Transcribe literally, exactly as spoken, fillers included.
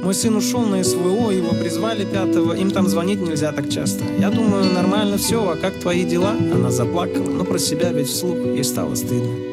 Мой сын ушел на СВО, его призвали пятого. Им там звонить нельзя так часто. Я думаю, нормально все, а как твои дела? Она заплакала, но про себя ведь вслух ей стало стыдно.